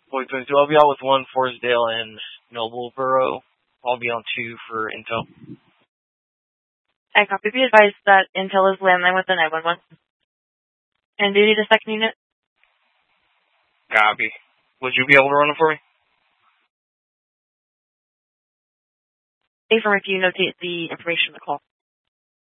Boy 22, I'll be out with 1 Forestdale and Nobleboro. I'll be on 2 for Intel. I copy. Be advised that Intel is landline with the 911. And do you need a second unit? Copy. Would you be able to run it for me? Affirm if you notate the information of the call.